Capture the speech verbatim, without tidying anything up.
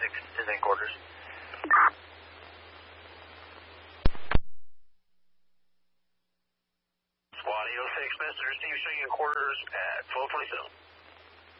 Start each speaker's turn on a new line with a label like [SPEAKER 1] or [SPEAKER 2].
[SPEAKER 1] six is in quarters. Squad E O six, Mister Steve Swing in quarters at twelve twenty-seven.